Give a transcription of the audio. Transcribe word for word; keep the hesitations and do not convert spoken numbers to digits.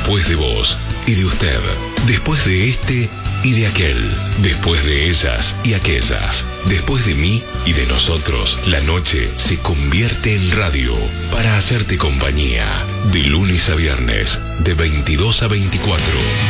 Después de vos y de usted. Después de este y de aquel. Después de ellas y aquellas. Después de mí y de nosotros, la noche se convierte en radio para hacerte compañía. De lunes a viernes, de veintidós a veinticuatro.